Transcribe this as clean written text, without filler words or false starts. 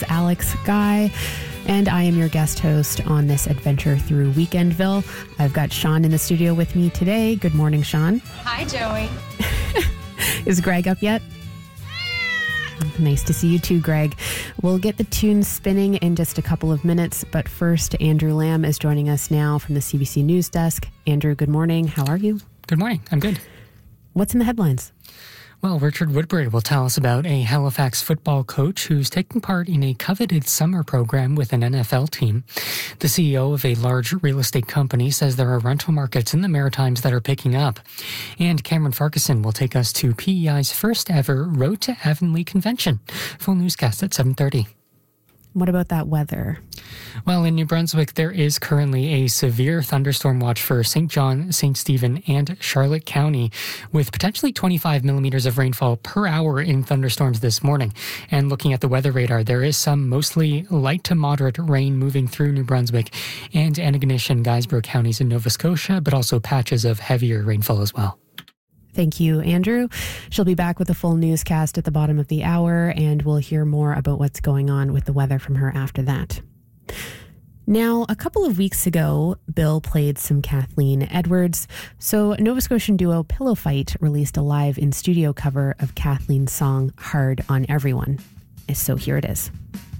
Alex Guy, and I am your guest host on this adventure through Weekendville. I've got Sean in the studio with me today. Good morning, Sean. Hi, Joey. Is Greg up yet? Nice to see you too, Greg. We'll get the tunes spinning in just a couple of minutes, but first, Andrew Lamb is joining us now from the CBC News Desk. Andrew, good morning. How are you? Good morning. I'm good. What's in the headlines? Well, Richard Woodbury will tell us about a Halifax football coach who's taking part in a coveted summer program with an NFL team. The CEO of a large real estate company says there are rental markets in the Maritimes that are picking up. And Cameron Farquharson will take us to PEI's first ever Road to Avonlea convention. Full newscast at 7:30. What about that weather? Well, in New Brunswick, there is currently a severe thunderstorm watch for St. John, St. Stephen, and Charlotte County, with potentially 25 millimeters of rainfall per hour in thunderstorms this morning. And looking at the weather radar, there is some mostly light to moderate rain moving through New Brunswick and Antigonish and Guysborough counties in Nova Scotia, but also patches of heavier rainfall as well. Thank you, Andrew. She'll be back with a full newscast at the bottom of the hour, and we'll hear more about what's going on with the weather from her after that. Now, a couple of weeks ago, Bill played some Kathleen Edwards, so Nova Scotian duo Pillow Fight released a live in-studio cover of Kathleen's song Hard on Everyone. So here it is.